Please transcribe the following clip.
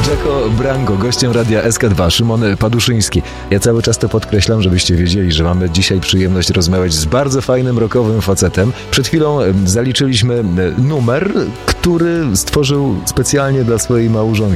Jako Brango, gościem Radia SK2, Szymon Paduszyński. Ja cały czas to podkreślam, żebyście wiedzieli, że mamy dzisiaj przyjemność rozmawiać z bardzo fajnym, rockowym facetem. Przed chwilą zaliczyliśmy numer, który stworzył specjalnie dla swojej małżonki.